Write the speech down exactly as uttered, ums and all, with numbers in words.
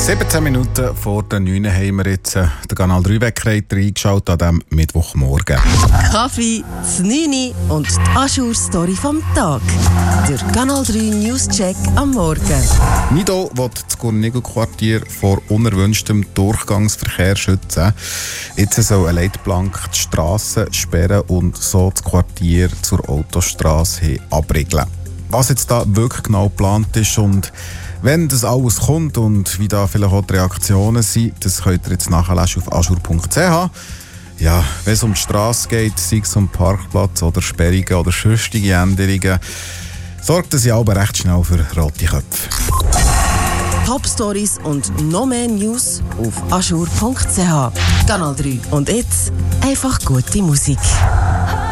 siebzehn Minuten vor der neun haben wir jetzt äh, den Kanal drei Weckreiter eingeschaut an diesem Mittwochmorgen. Kaffee, das neun und die Aschur-Story vom Tag. Der Kanal drei News-Check am Morgen. Nido will das Gurnigo-Quartier vor unerwünschtem Durchgangsverkehr schützen. Jetzt soll eine Leitplanke die Strassen sperren und so das Quartier zur Autostrasse abriegeln. Was jetzt da wirklich genau geplant ist und wenn das alles kommt und wie da vielleicht auch die Reaktionen sind, das könnt ihr jetzt nachlesen auf aschur punkt c h. Ja, wenn es um die Strasse geht, sei es um Parkplatz oder Sperrungen oder sonstige Änderungen, sorgt das ja aber recht schnell für rote Köpfe. Top-Stories und noch mehr News auf aschur punkt c h. Kanal drei. Und jetzt einfach gute Musik.